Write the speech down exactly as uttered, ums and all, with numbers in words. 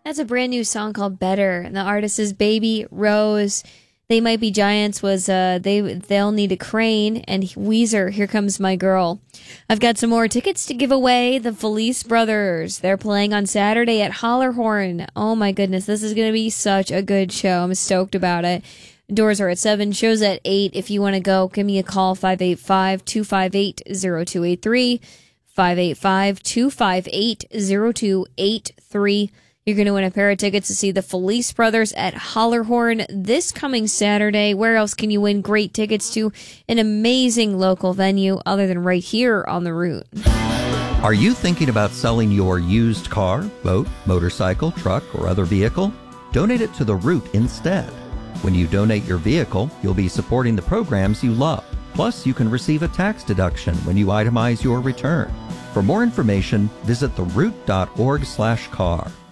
That's a brand new song called Better. And the artist is Baby Rose. They Might Be Giants was uh they they'll need a crane, and Weezer, Here Comes My Girl. I've got some more tickets to give away. The Felice Brothers, they're playing on Saturday at Hollerhorn. Oh my goodness, this is gonna be such a good show. I'm stoked about it. Doors are at seven, shows at eight. If you want to go, give me a call, five eight five, two five eight, zero two eight three, five eight five, two five eight, zero two eight three. You're going to win a pair of tickets to see the Felice Brothers at Hollerhorn this coming Saturday. Where else can you win great tickets to an amazing local venue other than right here on the Route? Are you thinking about selling your used car, boat, motorcycle, truck, or other vehicle? Donate it to the Route instead. When you donate your vehicle, you'll be supporting the programs you love. Plus, you can receive a tax deduction when you itemize your return. For more information, visit the root dot org slash car.